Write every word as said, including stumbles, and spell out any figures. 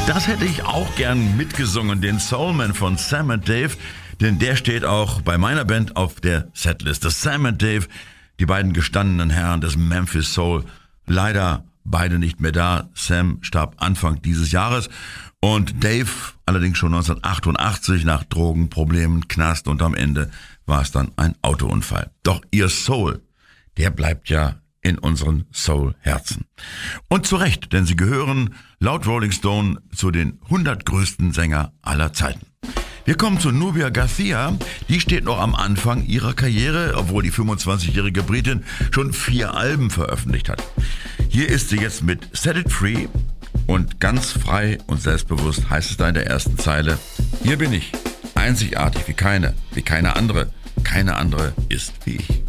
Das hätte ich auch gern mitgesungen, den Soulman von Sam and Dave, denn der steht auch bei meiner Band auf der Setliste. Sam and Dave, die beiden gestandenen Herren des Memphis Soul, leider beide nicht mehr da. Sam starb Anfang dieses Jahres und Dave allerdings schon neunzehnhundertachtundachtzig nach Drogenproblemen, Knast, und am Ende war es dann ein Autounfall. Doch ihr Soul, der bleibt ja in unseren Soul-Herzen. Und zu Recht, denn sie gehören laut Rolling Stone zu den hundert größten Sänger aller Zeiten. Wir kommen zu Nubia Garcia. Die steht noch am Anfang ihrer Karriere, obwohl die fünfundzwanzigjährige Britin schon vier Alben veröffentlicht hat. Hier ist sie jetzt mit Set It Free und ganz frei und selbstbewusst heißt es da in der ersten Zeile: Hier bin ich, einzigartig wie keine, wie keine andere. Keine andere ist wie ich.